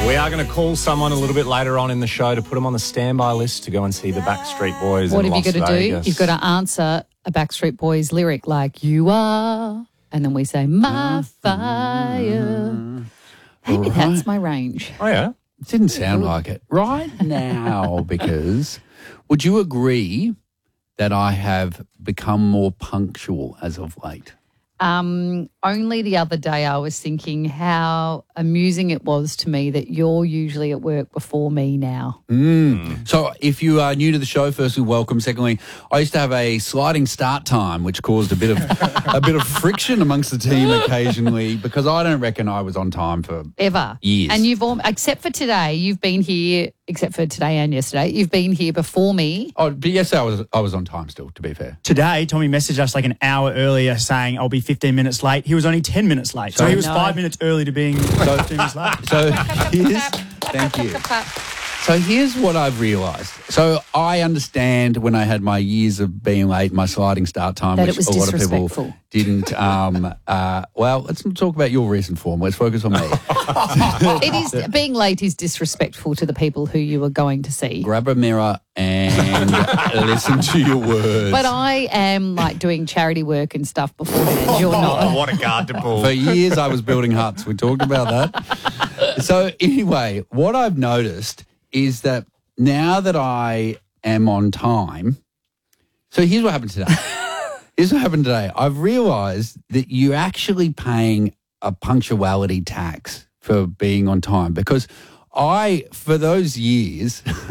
We are going to call someone a little bit later on in the show to put them on the standby list to go and see the Backstreet Boys What in have you Las got to do? Vegas. You've got to answer a Backstreet Boys lyric like, you are, and then we say, my fire. Maybe that's my range. Oh, yeah? It didn't sound like it right now, because would you agree that I have become more punctual as of late? Only the other day I was thinking how amusing it was to me that you're usually at work before me now. So if you are new to the show, firstly, welcome. Secondly, I used to have a sliding start time, which caused a bit of friction amongst the team occasionally, because I don't reckon I was on time for Ever. years. And you've except for today, you've been here, except for today and yesterday, you've been here before me. Oh, but yes, I was on time still, to be fair. Today, Tommy messaged us like an hour earlier saying, I'll be 15 minutes late. He was only 10 minutes late. So he was 5 minutes early to being 15 minutes late. So here's what I've realised. So I understand when I had my years of being late, my sliding start time, That which it was a lot of people disrespectful. didn't. Well, let's not talk about your recent form. Let's focus on me. It is being late is disrespectful to the people who you are going to see. Grab a mirror and listen to your words. But I am like doing charity work and stuff beforehand. You're Oh, not. what a card to pull. For years, I was building huts. We talked about that. So anyway, what I've noticed is that now that I am on time, so here's what happened today. I've realised that you're actually paying a punctuality tax for being on time, because for those years